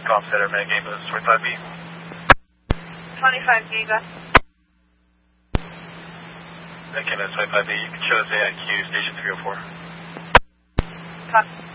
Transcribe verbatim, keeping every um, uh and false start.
Golf Center, Renegade, this is twenty-five B. twenty-five Giga. Okay, that's twenty-five B. You can show us A I Q, station three oh four. Copy.